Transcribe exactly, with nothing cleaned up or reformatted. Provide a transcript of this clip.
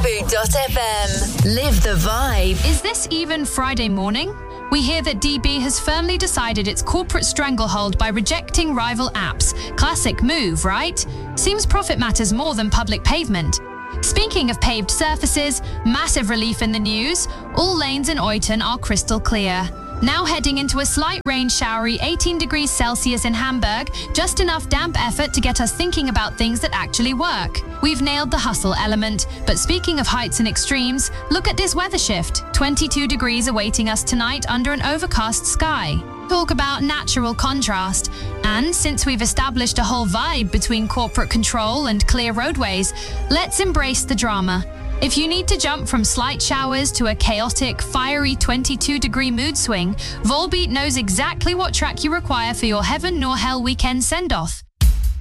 Malibu dot f m. Live the vibe. Is this even Friday morning? We hear that D B has firmly decided its corporate stranglehold by rejecting rival apps. Classic move, right? Seems profit matters more than public pavement. Speaking of paved surfaces, massive relief in the news. All lanes in Oyton are crystal clear. Now heading into a slight rain showery eighteen degrees Celsius in Hamburg, just enough damp effort to get us thinking about things that actually work. We've nailed the hustle element, but speaking of heights and extremes, look at this weather shift. twenty-two degrees awaiting us tonight under an overcast sky. Talk about natural contrast. And since we've established a whole vibe between corporate control and clear roadways, let's embrace the drama. If you need to jump from slight showers to a chaotic, fiery twenty-two degree mood swing, Volbeat knows exactly what track you require for your heaven nor hell weekend send-off.